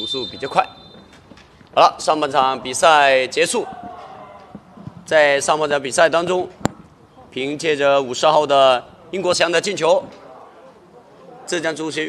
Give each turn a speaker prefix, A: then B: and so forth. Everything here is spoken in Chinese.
A: 速比较快。好了，上半场比赛结束。在上半场比赛当中，凭借着50号的英国翔的进球，浙江足协